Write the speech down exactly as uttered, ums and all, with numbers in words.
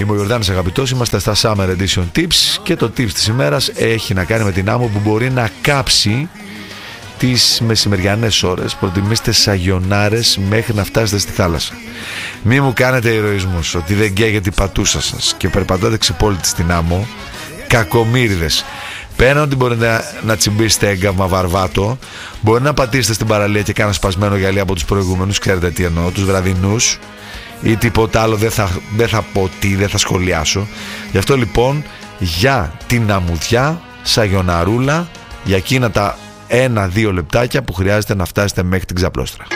είμαι ο Ιορδάνης Αγαπητός, είμαστε στα Summer Edition Tips και το tips της ημέρας έχει να κάνει με την άμμο που μπορεί να κάψει τις μεσημεριανές ώρες. Προτιμήστε σαγιονάρες μέχρι να φτάσετε στη θάλασσα. Μη μου κάνετε ηρωισμούς ότι δεν καίγεται η πατούσα σας και περπατάτε ξεπόλυτοι στην άμμο. Κακομοίριδες. Πέραν ότι μπορείτε να, να τσιμπήσετε έγκαυμα βαρβάτο, μπορεί να πατήσετε στην παραλία και κάνα σπασμένο γυαλί από τους προηγούμενους. Ξέρετε τι εννοώ, τους βραδινούς ή τίποτα άλλο. Δεν θα, δεν θα πω τι, δεν θα σχολιάσω. Γι' αυτό λοιπόν για την αμμουδιά, σαγιοναρούλα, για εκείνα τα ένα-δύο λεπτάκια που χρειάζεται να φτάσετε μέχρι την ξαπλώστρα.